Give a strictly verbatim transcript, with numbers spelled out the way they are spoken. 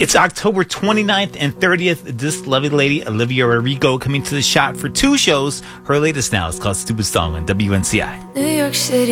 It's October twenty-ninth and thirtieth. This lovely lady, Olivia Rodrigo, coming to the shot for two shows. Her latest now is called Stupid Song on W N C I. New York City.